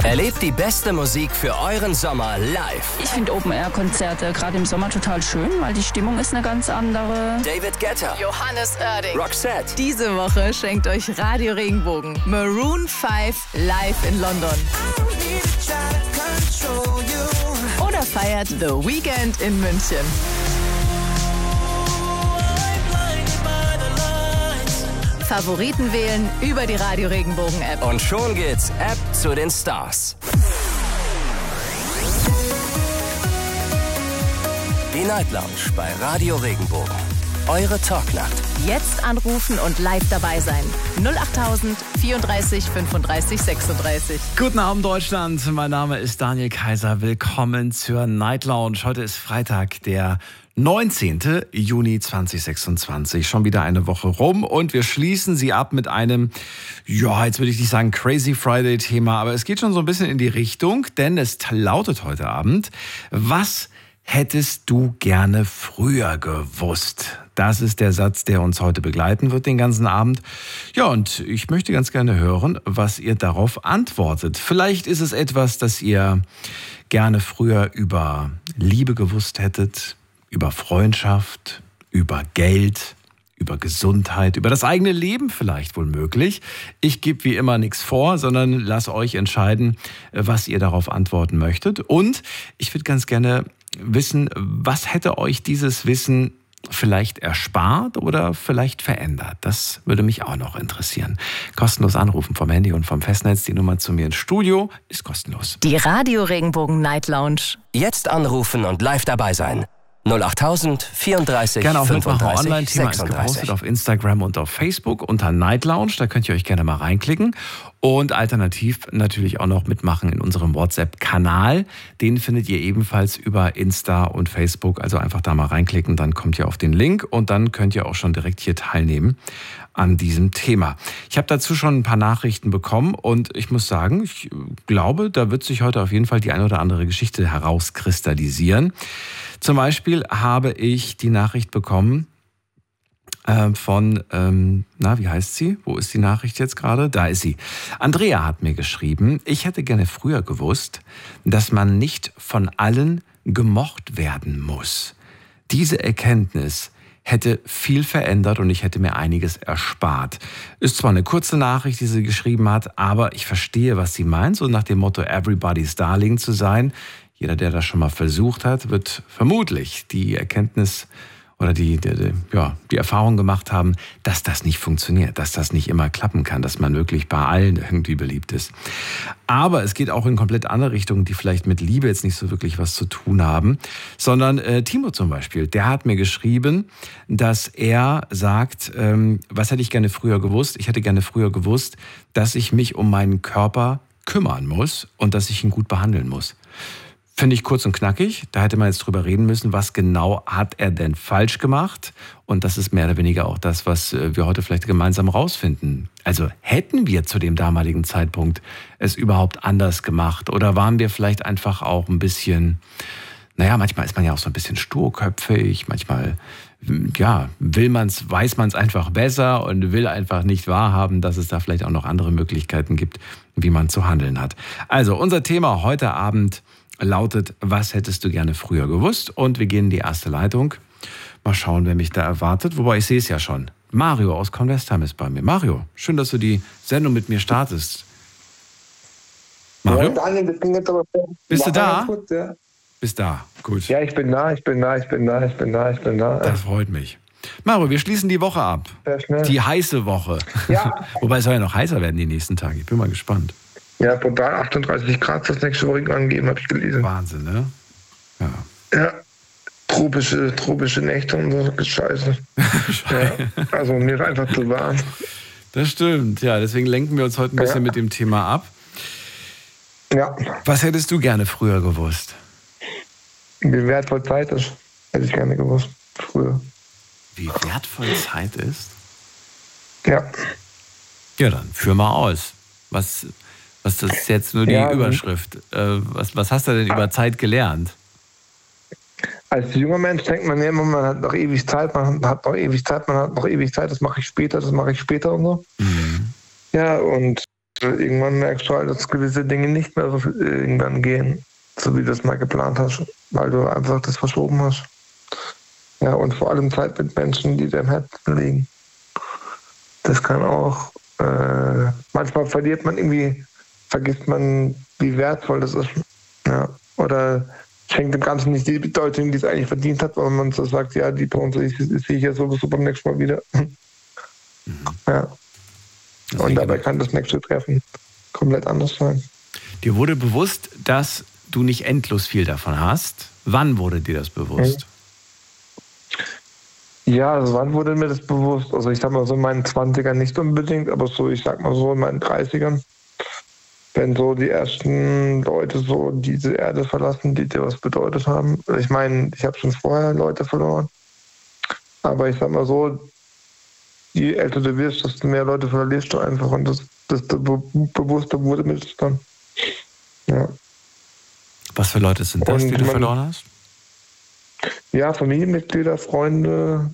Erlebt die beste Musik für euren Sommer live. Ich finde Open-Air-Konzerte gerade im Sommer total schön, weil die Stimmung ist eine ganz andere. David Guetta, Johannes Oerding, Roxette. Diese Woche schenkt euch Radio Regenbogen Maroon 5 live in London. Oder feiert The Weeknd in München. Favoriten wählen über die Radio Regenbogen App. Und schon geht's App zu den Stars. Die Night Lounge bei Radio Regenbogen. Eure Talknacht. Jetzt anrufen und live dabei sein. 08000 34 35 36. Guten Abend, Deutschland. Mein Name ist Daniel Kaiser. Willkommen zur Night Lounge. Heute ist Freitag, der 19. Juni 2026. Schon wieder eine Woche rum und wir schließen sie ab mit einem, ja, jetzt würde ich nicht sagen Crazy Friday Thema, aber es geht schon so ein bisschen in die Richtung, denn es lautet heute Abend: Was hättest du gerne früher gewusst? Das ist der Satz, der uns heute begleiten wird den ganzen Abend. Ja, und ich möchte ganz gerne hören, was ihr darauf antwortet. Vielleicht ist es etwas, das ihr gerne früher über Liebe gewusst hättet, über Freundschaft, über Geld, über Gesundheit, über das eigene Leben vielleicht wohl möglich. Ich gebe wie immer nichts vor, sondern lasse euch entscheiden, was ihr darauf antworten möchtet. Und ich würde ganz gerne wissen, was hätte euch dieses Wissen vielleicht erspart oder vielleicht verändert? Das würde mich auch noch interessieren. Kostenlos anrufen vom Handy und vom Festnetz. Die Nummer zu mir ins Studio ist kostenlos. Die Radio Regenbogen Night Lounge. Jetzt anrufen und live dabei sein. 08000 34 gerne auch 35 Online-Thema ist gepostet auf Instagram und auf Facebook unter Night Lounge. Da könnt ihr euch gerne mal reinklicken. Und alternativ natürlich auch noch mitmachen in unserem WhatsApp-Kanal. Den findet ihr ebenfalls über Insta und Facebook. Also einfach da mal reinklicken, dann kommt ihr auf den Link und dann könnt ihr auch schon direkt hier teilnehmen an diesem Thema. Ich habe dazu schon ein paar Nachrichten bekommen und ich muss sagen, ich glaube, da wird sich heute auf jeden Fall die eine oder andere Geschichte herauskristallisieren. Zum Beispiel habe ich die Nachricht bekommen von, wie heißt sie? Wo ist die Nachricht jetzt gerade? Da ist sie. Andrea hat mir geschrieben, ich hätte gerne früher gewusst, dass man nicht von allen gemocht werden muss. Diese Erkenntnis hätte viel verändert und ich hätte mir einiges erspart. Ist zwar eine kurze Nachricht, die sie geschrieben hat, aber ich verstehe, was sie meint, so nach dem Motto Everybody's Darling zu sein. Jeder, der das schon mal versucht hat, wird vermutlich die Erkenntnis oder die Erfahrung gemacht haben, dass das nicht funktioniert, dass das nicht immer klappen kann, dass man wirklich bei allen irgendwie beliebt ist. Aber es geht auch in komplett andere Richtungen, die vielleicht mit Liebe jetzt nicht so wirklich was zu tun haben, sondern Timo zum Beispiel, der hat mir geschrieben, dass er sagt, was hätte ich gerne früher gewusst? Ich hätte gerne früher gewusst, dass ich mich um meinen Körper kümmern muss und dass ich ihn gut behandeln muss. Finde ich kurz und knackig. Da hätte man jetzt drüber reden müssen, was genau hat er denn falsch gemacht? Und das ist mehr oder weniger auch das, was wir heute vielleicht gemeinsam rausfinden. Also hätten wir zu dem damaligen Zeitpunkt es überhaupt anders gemacht? Oder waren wir vielleicht einfach auch ein bisschen, manchmal ist man ja auch so ein bisschen sturköpfig, manchmal weiß man es einfach besser und will einfach nicht wahrhaben, dass es da vielleicht auch noch andere Möglichkeiten gibt, wie man zu handeln hat. Also unser Thema heute Abend lautet, was hättest du gerne früher gewusst? Und wir gehen in die erste Leitung. Mal schauen, wer mich da erwartet. Wobei, ich sehe es ja schon. Mario aus Convestheim ist bei mir. Mario, schön, dass du die Sendung mit mir startest. Mario? Ja, Daniel, das ging jetzt aber... Bist du da? Gut, ja. Bist da, gut. Ja, ich bin da. Das freut mich. Mario, wir schließen die Woche ab. Sehr schnell. Die heiße Woche. Ja. Wobei es soll ja noch heißer werden die nächsten Tage. Ich bin mal gespannt. Ja, brutal 38 Grad das nächste Woche angegeben, habe ich gelesen. Wahnsinn, ne? Ja. Tropische Nächte und so, Scheiße. Ja, also mir ist einfach zu warm. Das stimmt, ja. Deswegen lenken wir uns heute ein bisschen mit dem Thema ab. Ja. Was hättest du gerne früher gewusst? Wie wertvoll Zeit ist, hätte ich gerne gewusst. Früher. Wie wertvoll Zeit ist? Ja. Ja, dann führ mal aus. Was ist jetzt nur die Überschrift? Was hast du denn über Zeit gelernt? Als junger Mensch denkt man ja immer, man hat noch ewig Zeit, das mache ich später und so. Mhm. Ja, und irgendwann merkst du halt, dass gewisse Dinge nicht mehr so irgendwann gehen, so wie du es mal geplant hast, weil du einfach das verschoben hast. Ja, und vor allem Zeit mit Menschen, die dir im Herzen liegen. Das kann auch, manchmal vergisst man, wie wertvoll das ist. Ja, oder schenkt dem Ganzen nicht die Bedeutung, die es eigentlich verdient hat, weil man so sagt, ja, die Person sehe ich ja sowieso beim nächsten Mal wieder. Ja. Und dabei kann das nächste Treffen komplett anders sein. Dir wurde bewusst, dass du nicht endlos viel davon hast. Wann wurde dir das bewusst? Ja, also wann wurde mir das bewusst? Also ich sag mal so in meinen 20ern nicht unbedingt, aber so, ich sag mal so in meinen 30ern, wenn so die ersten Leute so diese Erde verlassen, die dir was bedeutet haben. Ich meine, ich habe schon vorher Leute verloren, aber ich sag mal so, je älter du wirst, desto mehr Leute verlierst du einfach und desto bewusster wurde mir das dann. Ja. Was für Leute sind das, die du verloren hast? Ja, Familienmitglieder, Freunde,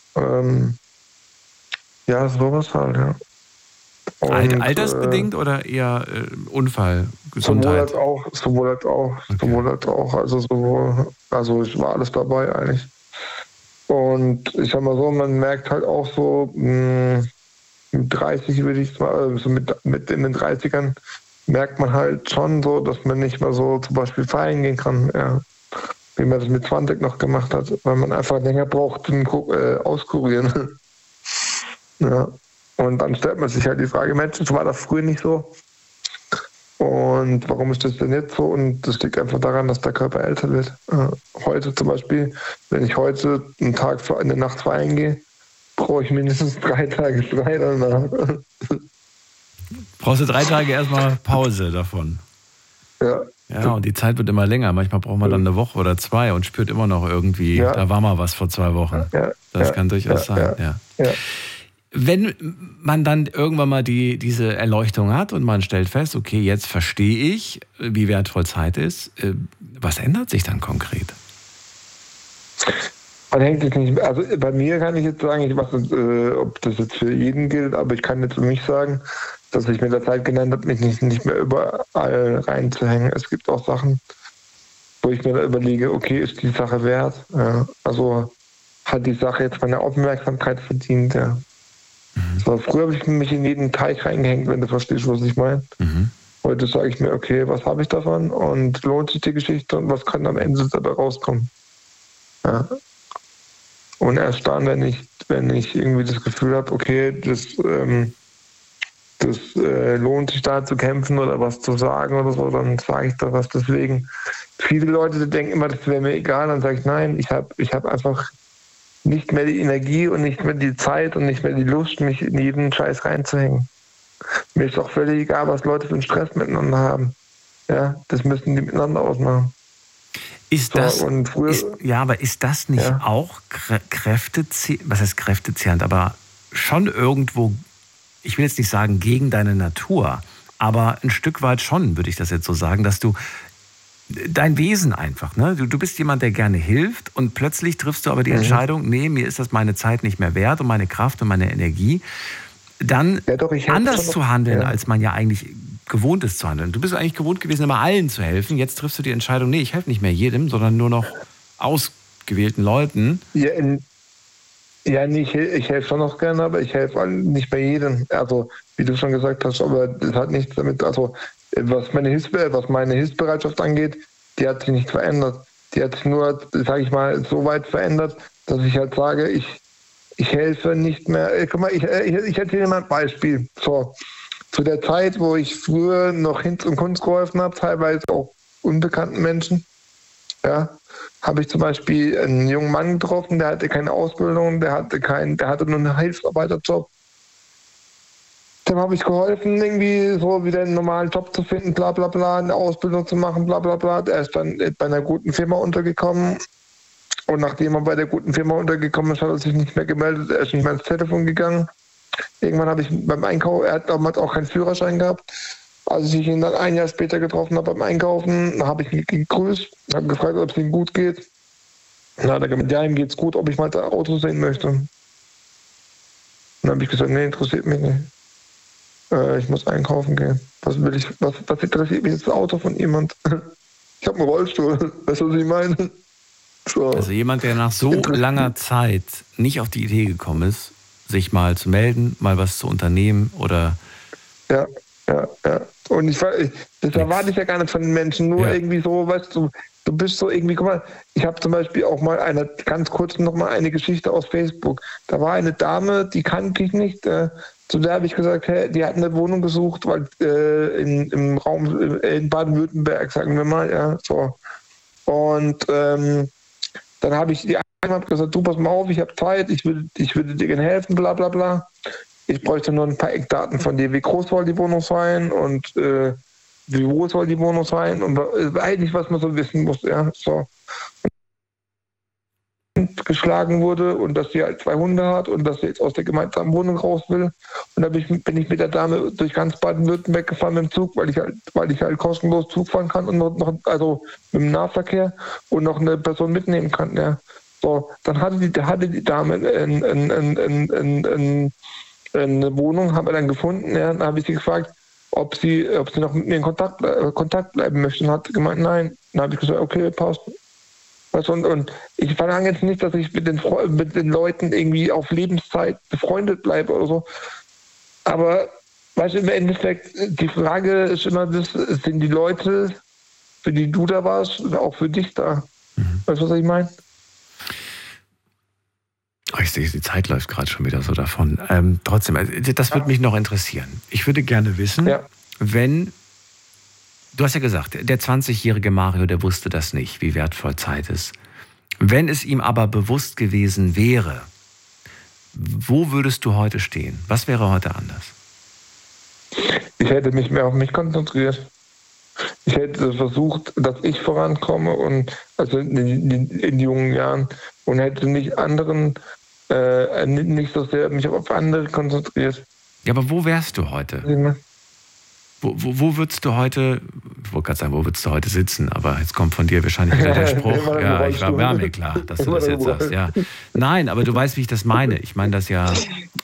ja, sowas halt, ja. Und, altersbedingt oder eher Unfall, Gesundheit? Sowohl als auch. Also ich war alles dabei eigentlich. Und ich sag mal so, man merkt halt auch so, mit 30 würde ich mal, also mit in den 30ern merkt man halt schon so, dass man nicht mehr so zum Beispiel feiern gehen kann, ja. Wie man das mit 20 noch gemacht hat, weil man einfach länger braucht zum Auskurieren. Ja. Und dann stellt man sich halt die Frage, Mensch, das war das früher nicht so. Und warum ist das denn jetzt so? Und das liegt einfach daran, dass der Körper älter wird. Heute zum Beispiel, wenn ich heute eine Nacht feiern gehe, brauche ich mindestens 3 Tage frei danach. Brauchst du 3 Tage erstmal Pause davon? Ja. Ja, und die Zeit wird immer länger. Manchmal braucht man dann eine Woche oder 2 und spürt immer noch irgendwie, da war mal was vor 2 Wochen. Ja. Das kann durchaus sein, ja. Wenn man dann irgendwann mal diese Erleuchtung hat und man stellt fest, okay, jetzt verstehe ich, wie wertvoll Zeit ist, was ändert sich dann konkret? Man hängt jetzt nicht, also bei mir kann ich jetzt sagen, ich weiß nicht, ob das jetzt für jeden gilt, aber ich kann jetzt für mich sagen, dass ich mit der Zeit gelernt habe, mich nicht mehr überall reinzuhängen. Es gibt auch Sachen, wo ich mir da überlege, okay, ist die Sache wert? Ja, also hat die Sache jetzt meine Aufmerksamkeit verdient? Ja. So, früher habe ich mich in jeden Teich reingehängt, wenn du verstehst, was ich meine. Heute sage ich mir, okay, was habe ich davon und lohnt sich die Geschichte und was kann am Ende dabei rauskommen? Ja. Und erst dann, wenn ich irgendwie das Gefühl habe, okay, das lohnt sich da zu kämpfen oder was zu sagen oder so, dann sage ich da was. Deswegen, viele Leute denken immer, das wäre mir egal, dann sage ich, nein, ich hab einfach nicht mehr die Energie und nicht mehr die Zeit und nicht mehr die Lust, mich in jeden Scheiß reinzuhängen. Mir ist auch völlig egal, was Leute für einen Stress miteinander haben. Ja, das müssen die miteinander ausmachen. Ist das nicht auch kräftezehrend, was heißt kräftezehrend, aber schon irgendwo, ich will jetzt nicht sagen gegen deine Natur, aber ein Stück weit schon, würde ich das jetzt so sagen, dass du dein Wesen einfach, ne? Du bist jemand, der gerne hilft und plötzlich triffst du aber die Entscheidung, nee, mir ist das meine Zeit nicht mehr wert und meine Kraft und meine Energie, dann anders zu handeln, als man ja eigentlich gewohnt ist zu handeln. Du bist eigentlich gewohnt gewesen, immer allen zu helfen. Jetzt triffst du die Entscheidung, nee, ich helfe nicht mehr jedem, sondern nur noch ausgewählten Leuten. Ich helfe schon noch gerne, aber ich helfe nicht bei jedem. Also, wie du schon gesagt hast, aber das hat nichts damit, also was meine Hilfsbereitschaft angeht, die hat sich nicht verändert. Die hat sich nur, sage ich mal, so weit verändert, dass ich halt sage, ich helfe nicht mehr. Guck mal, ich erzähle dir mal ein Beispiel. So, zu der Zeit, wo ich früher noch Hinz und Kunst geholfen habe, teilweise auch unbekannten Menschen, ja, habe ich zum Beispiel einen jungen Mann getroffen, der hatte keine Ausbildung, der hatte nur einen Hilfsarbeiterjob. Dem habe ich geholfen, irgendwie so wieder einen normalen Job zu finden, bla bla bla, eine Ausbildung zu machen, bla bla bla. Er ist dann bei einer guten Firma untergekommen. Und nachdem er bei der guten Firma untergekommen ist, hat er sich nicht mehr gemeldet, er ist nicht mehr ins Telefon gegangen. Irgendwann habe ich beim Einkaufen, er hat damals auch keinen Führerschein gehabt. Als ich ihn dann ein Jahr später getroffen habe beim Einkaufen, habe ich ihn gegrüßt, habe gefragt, ob es ihm gut geht. Dann hat er gesagt, ja, ihm geht's gut, ob ich mal das Auto sehen möchte. Dann habe ich gesagt, nee, interessiert mich nicht. Ich muss einkaufen gehen. Was interessiert mich jetzt das Auto von jemand? Ich habe einen Rollstuhl. Weißt du, was ich meine? So. Also jemand, der nach so langer Zeit nicht auf die Idee gekommen ist, sich mal zu melden, mal was zu unternehmen oder... Ja. Und das erwarte ich ja gar nicht von den Menschen. Nur irgendwie so, weißt du, du bist so irgendwie, guck mal, ich habe zum Beispiel auch mal ganz kurz noch mal eine Geschichte aus Facebook. Da war eine Dame, die kannte ich nicht. Zu der habe ich gesagt, hey, die hat eine Wohnung gesucht, weil im Raum in Baden-Württemberg, sagen wir mal, ja, so. Und dann habe ich die gesagt, du pass mal auf, ich habe Zeit, ich würde dir gerne helfen, bla bla bla. Ich bräuchte nur ein paar Eckdaten von dir. Wie groß soll die Wohnung sein und wie groß soll die Wohnung sein und eigentlich, was man so wissen muss. Ja, so. Und geschlagen wurde und dass sie halt 2 Hunde hat und dass sie jetzt aus der gemeinsamen Wohnung raus will. Und da bin ich mit der Dame durch ganz Baden-Württemberg gefahren mit dem Zug, weil ich halt kostenlos Zug fahren kann und noch also mit dem Nahverkehr und noch eine Person mitnehmen kann. Ja. So, dann hatte die Dame eine Wohnung, haben wir dann gefunden. Ja, dann habe ich sie gefragt, ob sie noch mit mir in Kontakt bleiben möchte. Und hat gemeint, nein. Dann habe ich gesagt, okay, passt. Und ich verlange jetzt nicht, dass ich mit den Leuten irgendwie auf Lebenszeit befreundet bleibe oder so. Aber weißt du, im Endeffekt, die Frage ist immer, sind die Leute, für die du da warst, auch für dich da? Weißt du, was ich meine? Ich sehe, die Zeit läuft gerade schon wieder so davon. Trotzdem, das würde mich noch interessieren. Ich würde gerne wissen, wenn, du hast ja gesagt, der 20-jährige Mario, der wusste das nicht, wie wertvoll Zeit ist. Wenn es ihm aber bewusst gewesen wäre, wo würdest du heute stehen? Was wäre heute anders? Ich hätte mich mehr auf mich konzentriert. Ich hätte versucht, dass ich vorankomme und also in jungen Jahren und hätte nicht nicht so sehr mich auf andere konzentriert. Ja, aber wo wärst du heute? Wo würdest du heute, ich wollte gerade sagen, wo würdest du heute sitzen, aber jetzt kommt von dir wahrscheinlich wieder der Spruch, ja, war mir klar, dass du das jetzt sagst, ja. Nein, aber du weißt, wie ich das meine. Ich meine das ja.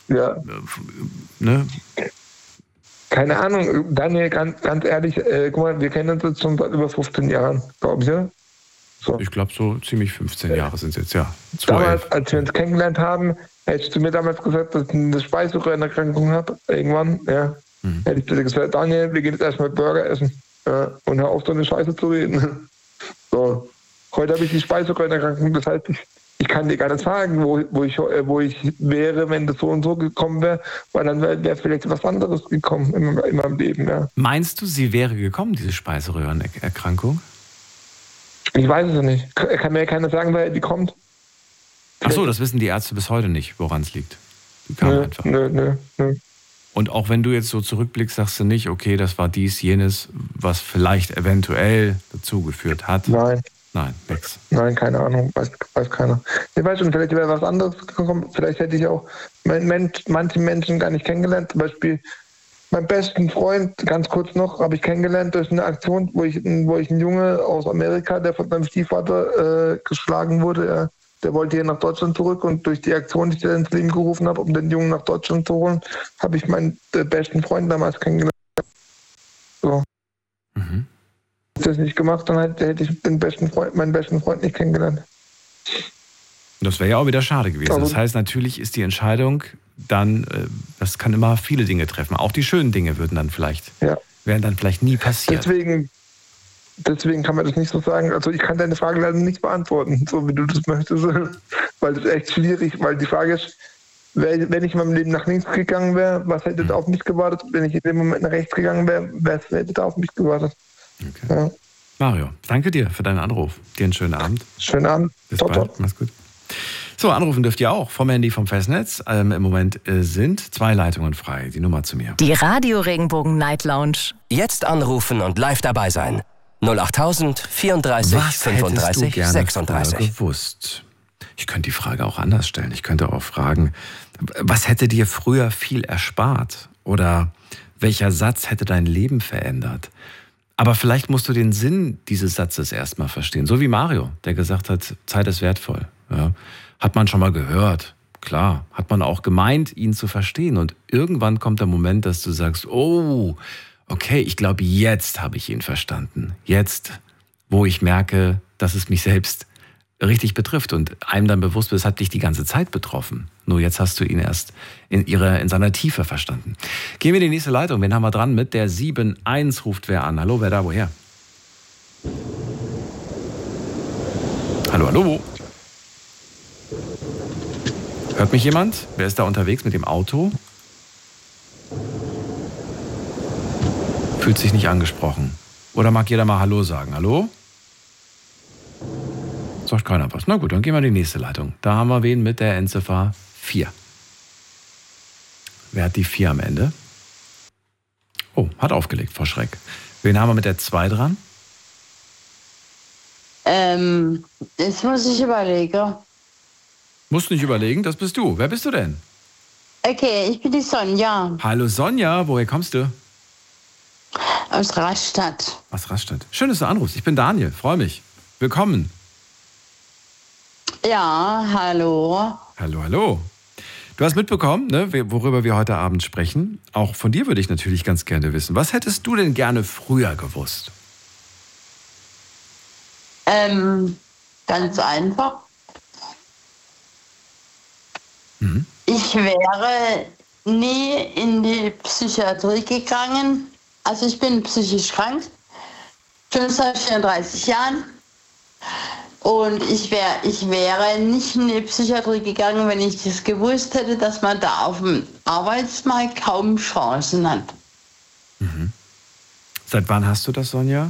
Ne? Keine Ahnung, Daniel, ganz ehrlich, guck mal, wir kennen uns jetzt schon seit über 15 Jahren, glaube ich, ja? So. Ich glaube, so ziemlich 15 Jahre sind es jetzt, ja. Damals, als wir uns kennengelernt haben, hättest du mir damals gesagt, dass ich eine Speiseröhrenerkrankung habe, irgendwann, ja. Hätte ich dir gesagt, Daniel, wir gehen jetzt erstmal Burger essen und hör auf, so eine Scheiße zu reden. So. Heute habe ich die Speiseröhrenerkrankung, das heißt, ich kann dir gar nicht sagen, wo ich wäre, wenn das so und so gekommen wäre, weil dann wäre vielleicht was anderes gekommen in meinem Leben. Ja. Meinst du, sie wäre gekommen, diese Speiseröhrenerkrankung? Ich weiß es nicht. Kann mir keiner sagen, wer die kommt. Ach so, das wissen die Ärzte bis heute nicht, woran es liegt. Die kam einfach. Nö. Und auch wenn du jetzt so zurückblickst, sagst du nicht, okay, das war dies, jenes, was vielleicht eventuell dazu geführt hat? Nein, nix. Nein, keine Ahnung, weiß keiner. Ich weiß schon, vielleicht wäre was anderes gekommen. Vielleicht hätte ich auch manche Menschen gar nicht kennengelernt. Zum Beispiel meinen besten Freund, ganz kurz noch, habe ich kennengelernt durch eine Aktion, wo ich ein Junge aus Amerika, der von seinem Stiefvater geschlagen wurde, der wollte hier nach Deutschland zurück und durch die Aktion, die ich ins Leben gerufen habe, um den Jungen nach Deutschland zu holen, habe ich meinen besten Freund damals kennengelernt. So. Hätte ich das nicht gemacht, dann hätte ich meinen besten Freund nicht kennengelernt. Das wäre ja auch wieder schade gewesen. Also, das heißt, natürlich ist die Entscheidung dann, das kann immer viele Dinge treffen. Auch die schönen Dinge wären dann vielleicht nie passiert. Deswegen kann man das nicht so sagen. Also ich kann deine Frage leider nicht beantworten, so wie du das möchtest, weil das ist echt schwierig, weil die Frage ist, wenn ich in meinem Leben nach links gegangen wäre, was hätte da auf mich gewartet? Wenn ich in dem Moment nach rechts gegangen wäre, was hätte da auf mich gewartet? Okay. Ja. Mario, danke dir für deinen Anruf. Dir einen schönen Abend. Schönen Abend. Bis bald. Mach's gut. So, anrufen dürft ihr auch vom Handy, vom Festnetz. Im Moment sind 2 Leitungen frei. Die Nummer zu mir. Die Radio Regenbogen Night Lounge. Jetzt anrufen und live dabei sein. 08000 34 35 36. Gewusst? Ich könnte die Frage auch anders stellen. Ich könnte auch fragen, was hätte dir früher viel erspart? Oder welcher Satz hätte dein Leben verändert? Aber vielleicht musst du den Sinn dieses Satzes erstmal verstehen. So wie Mario, der gesagt hat, Zeit ist wertvoll. Ja, hat man schon mal gehört. klar. Hat man auch gemeint, ihn zu verstehen. Und irgendwann kommt der Moment, dass du sagst, oh, okay, ich glaube, jetzt habe ich ihn verstanden. Jetzt, wo ich merke, dass es mich selbst richtig betrifft und einem dann bewusst wird, es hat dich die ganze Zeit betroffen. Nur jetzt hast du ihn erst in seiner Tiefe verstanden. Gehen wir in die nächste Leitung. Wen haben wir dran? Mit der 7.1 ruft wer an. Hallo, wer da, woher? Hallo, hallo. Hört mich jemand? Wer ist da unterwegs mit dem Auto? Fühlt sich nicht angesprochen. Oder mag jeder mal Hallo sagen? Hallo? Sagt keiner was. Na gut, dann gehen wir in die nächste Leitung. Da haben wir wen mit der Endziffer 4. Wer hat die 4 am Ende? Oh, hat aufgelegt, vor Schreck. Wen haben wir mit der 2 dran? Jetzt muss ich überlegen. Musst nicht überlegen, das bist du. Wer bist du denn? Okay, ich bin die Sonja. Hallo Sonja, woher kommst du? Aus Rastatt. Aus Rastatt. Schön, dass du anrufst. Ich bin Daniel, freue mich. Willkommen. Ja, hallo. Hallo, hallo. Du hast mitbekommen, ne, worüber wir heute Abend sprechen. Auch von dir würde ich natürlich ganz gerne wissen. Was hättest du denn gerne früher gewusst? Ganz einfach. Mhm. Ich wäre nie in die Psychiatrie gegangen. Also ich bin psychisch krank, schon seit 34 Jahren. Und ich wäre nicht in die Psychiatrie gegangen, wenn ich das gewusst hätte, dass man da auf dem Arbeitsmarkt kaum Chancen hat. Mhm. Seit wann hast du das, Sonja?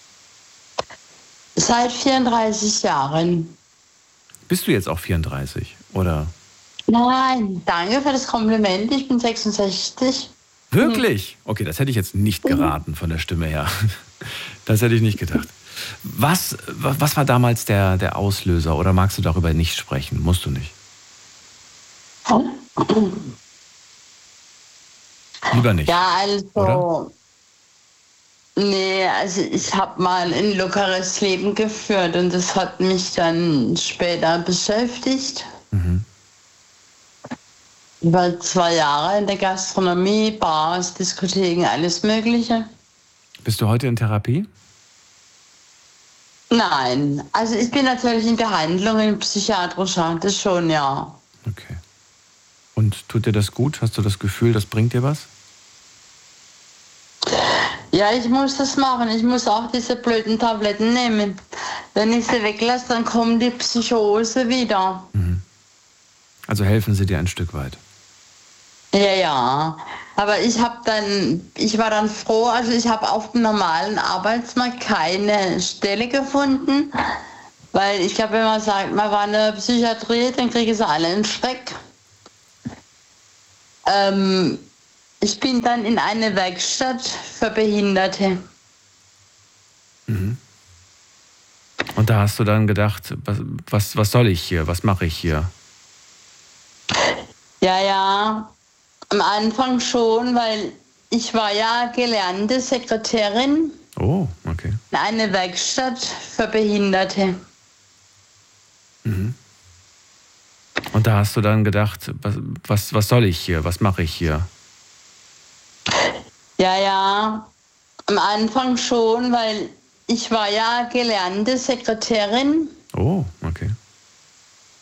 Seit 34 Jahren. Bist du jetzt auch 34, oder? Nein, danke für das Kompliment. Ich bin 66. Wirklich? Okay, das hätte ich jetzt nicht geraten von der Stimme her. Das hätte ich nicht gedacht. Was war damals der Auslöser? Oder magst du darüber nicht sprechen? Musst du nicht. Lieber nicht. Ja, also... Oder? Nee, also ich habe mal ein lockeres Leben geführt und das hat mich dann später beschäftigt. Mhm. Über 2 Jahre in der Gastronomie, Bars, Diskotheken, alles Mögliche. Bist du heute in Therapie? Nein, also ich bin natürlich in Behandlung, in psychiatrischer, das schon, ja. Okay. Und tut dir das gut? Hast du das Gefühl, das bringt dir was? Ja, ich muss das machen. Ich muss auch diese blöden Tabletten nehmen. Wenn ich sie weglasse, dann kommt die Psychose wieder. Mhm. Also helfen sie dir ein Stück weit? Ja. Aber ich war dann froh, also ich habe auf dem normalen Arbeitsmarkt keine Stelle gefunden. Weil ich glaube, wenn man sagt, man war in der Psychiatrie, dann kriegen sie alle einen Schreck. Ich bin dann in eine Werkstatt für Behinderte. Mhm. Und da hast du dann gedacht, was soll ich hier? Was mache ich hier? Ja. Am Anfang schon, weil ich war ja gelernte Sekretärin. Oh, okay. In eine Werkstatt für Behinderte. Mhm. Und da hast du dann gedacht, was soll ich hier? Was mache ich hier? Ja. Am Anfang schon, weil ich war ja gelernte Sekretärin. Oh,